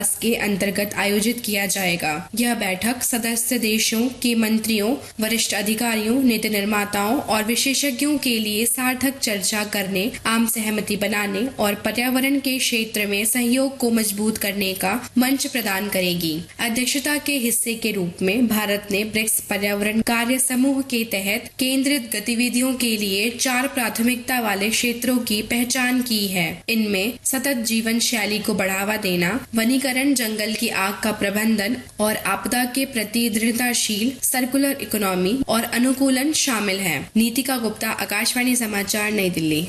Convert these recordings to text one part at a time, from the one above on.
के अंतर्गत आयोजित किया जाएगा। यह बैठक सदस्य देशों के मंत्रियों, वरिष्ठ अधिकारियों, नीति निर्माताओं और विशेषज्ञों के लिए सार्थक चर्चा करने, आम सहमति बनाने और पर्यावरण के क्षेत्र में सहयोग को मजबूत करने का मंच प्रदान करेगी। अध्यक्षता के हिस्से के रूप में भारत ने ब्रिक्स पर्यावरण कार्य समूह के तहत केंद्रित गतिविधियों के लिए 4 प्राथमिकता वाले क्षेत्रों की पहचान की है। इनमें सतत जीवन शैली को बढ़ावा देना, वनीकरण, जंगल की आग का प्रबंधन और आपदा के प्रति दृढ़ताशील सर्कुलर इकोनॉमी और अनुकूलन शामिल है। नीतिका गुप्ता, आकाशवाणी समाचार, नई दिल्ली।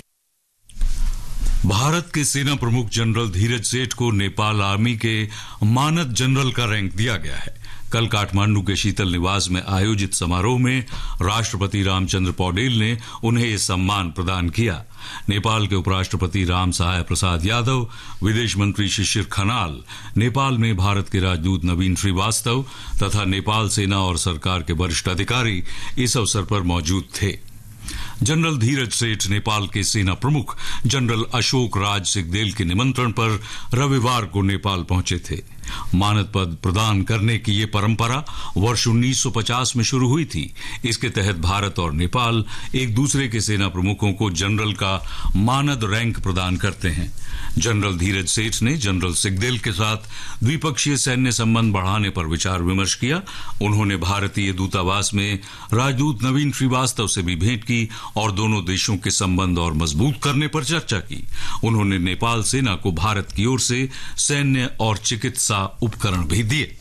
भारत के सेना प्रमुख जनरल धीरज सेठ को नेपाल आर्मी के मानद जनरल का रैंक दिया गया है। कल काठमांडू के शीतल निवास में आयोजित समारोह में राष्ट्रपति रामचंद्र पौडेल ने उन्हें यह सम्मान प्रदान किया। नेपाल के उपराष्ट्रपति राम सहाय प्रसाद यादव, विदेश मंत्री शिशिर खनाल, नेपाल में भारत के राजदूत नवीन श्रीवास्तव तथा नेपाल सेना और सरकार के वरिष्ठ अधिकारी इस अवसर पर मौजूद थे। जनरल धीरज सेठ नेपाल के सेना प्रमुख जनरल अशोक राज सिंहदेल के निमंत्रण पर रविवार को नेपाल पहुंचे थे। मानद पद प्रदान करने की ये परंपरा वर्ष 1950 में शुरू हुई थी। इसके तहत भारत और नेपाल एक दूसरे के सेना प्रमुखों को जनरल का मानद रैंक प्रदान करते हैं। जनरल धीरज सेठ ने जनरल सिंहदेल के साथ द्विपक्षीय सैन्य संबंध बढ़ाने पर विचार विमर्श किया। उन्होंने भारतीय दूतावास में राजदूत नवीन श्रीवास्तव से भी भेंट की और दोनों देशों के संबंध और मजबूत करने पर चर्चा की। उन्होंने नेपाल सेना को भारत की ओर से सैन्य और चिकित्सा उपकरण भी दिए।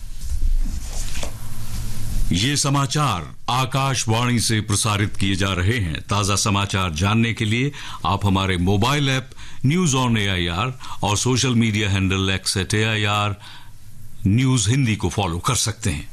ये समाचार आकाशवाणी से प्रसारित किए जा रहे हैं। ताजा समाचार जानने के लिए आप हमारे mobile app news on AIR और social media handle @AIR news Hindi को फॉलो कर सकते हैं।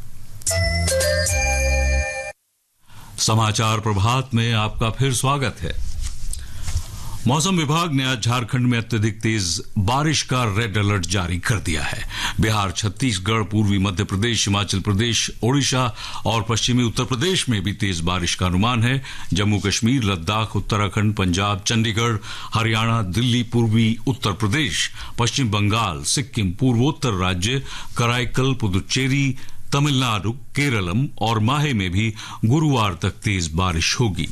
समाचार प्रभात में आपका फिर स्वागत है। मौसम विभाग ने आज झारखंड में अत्यधिक तेज बारिश का रेड अलर्ट जारी कर दिया है। बिहार, छत्तीसगढ़, पूर्वी मध्य प्रदेश, हिमाचल प्रदेश, ओडिशा और पश्चिमी उत्तर प्रदेश में भी तेज बारिश का अनुमान है। जम्मू कश्मीर, लद्दाख, उत्तराखंड, पंजाब, चंडीगढ़, हरियाणा, दिल्ली, पूर्वी उत्तर प्रदेश, पश्चिम बंगाल, सिक्किम, पूर्वोत्तर राज्य, कराईकल, पुदुचेरी, तमिलनाडु, केरलम और माहे में भी गुरुवार तक तेज बारिश होगी।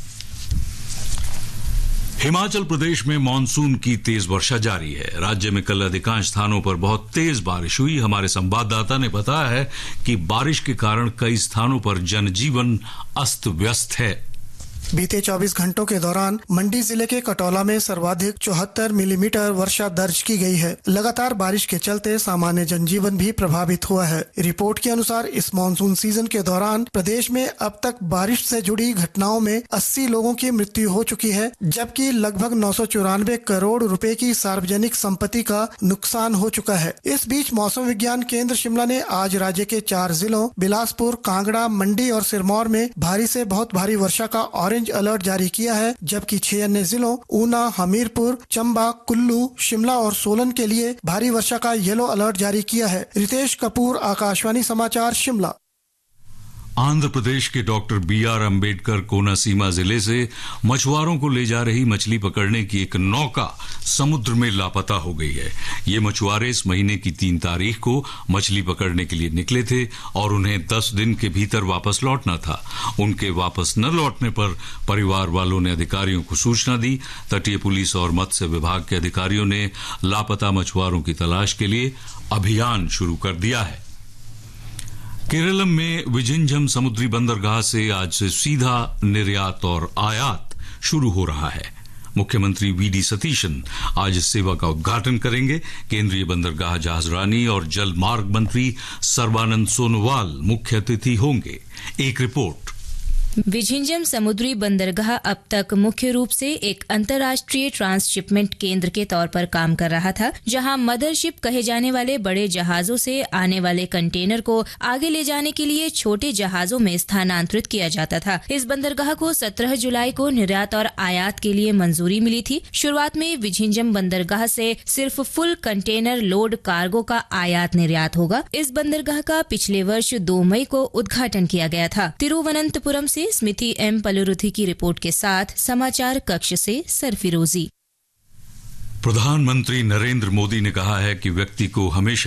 हिमाचल प्रदेश में मानसून की तेज वर्षा जारी है। राज्य में कल अधिकांश स्थानों पर बहुत तेज बारिश हुई। हमारे संवाददाता ने बताया है कि बारिश के कारण कई स्थानों पर जनजीवन अस्त व्यस्त है। बीते 24 घंटों के दौरान मंडी जिले के कटौला में सर्वाधिक 74 मिलीमीटर वर्षा दर्ज की गई है। लगातार बारिश के चलते सामान्य जनजीवन भी प्रभावित हुआ है। रिपोर्ट के अनुसार इस मानसून सीजन के दौरान प्रदेश में अब तक बारिश से जुड़ी घटनाओं में 80 लोगों की मृत्यु हो चुकी है, जबकि लगभग 994 करोड़ रुपए की सार्वजनिक संपत्ति का नुकसान हो चुका है। इस बीच मौसम विज्ञान केंद्र शिमला ने आज राज्य के 4 जिलों बिलासपुर, कांगड़ा, मंडी और सिरमौर में भारी से बहुत भारी वर्षा का ऑरेंज अलर्ट जारी किया है, जबकि 6 अन्य जिलों ऊना, हमीरपुर, चंबा, कुल्लू, शिमला और सोलन के लिए भारी वर्षा का येलो अलर्ट जारी किया है। रितेश कपूर, आकाशवाणी समाचार, शिमला। आंध्र प्रदेश के डॉक्टर BR अम्बेडकर कोनासीमा जिले से मछुआरों को ले जा रही मछली पकड़ने की एक नौका समुद्र में लापता हो गई है। ये मछुआरे इस महीने की 3 तारीख को मछली पकड़ने के लिए निकले थे और उन्हें 10 दिन के भीतर वापस लौटना था। उनके वापस न लौटने पर परिवार वालों ने अधिकारियों को सूचना दी। तटीय पुलिस और मत्स्य विभाग के अधिकारियों ने लापता मछुआरों की तलाश के लिए अभियान शुरू कर दिया है। केरलम में विझिंजम समुद्री बंदरगाह से आज से सीधा निर्यात और आयात शुरू हो रहा है। मुख्यमंत्री VD सतीशन आज इस सेवा का उद्घाटन करेंगे। केंद्रीय बंदरगाह जहाजरानी और जल मार्ग मंत्री सर्बानंद सोनोवाल मुख्य अतिथि होंगे। एक रिपोर्ट। विझिंजम समुद्री बंदरगाह अब तक मुख्य रूप से एक अंतर्राष्ट्रीय ट्रांसशिपमेंट केंद्र के तौर पर काम कर रहा था, जहां मदरशिप कहे जाने वाले बड़े जहाजों से आने वाले कंटेनर को आगे ले जाने के लिए छोटे जहाजों में स्थानांतरित किया जाता था। इस बंदरगाह को 17 जुलाई को निर्यात और आयात के लिए मंजूरी मिली थी। शुरुआत में विझिंजम बंदरगाह से सिर्फ फुल कंटेनर लोड कार्गो का आयात निर्यात होगा। इस बंदरगाह का पिछले वर्ष 2 मई को उद्घाटन किया गया था। तिरुवनंतपुरम से स्मिति M पलुरुथी की रिपोर्ट के साथ समाचार कक्ष से सरफिरोजी। प्रधानमंत्री नरेंद्र मोदी ने कहा है कि व्यक्ति को हमेशा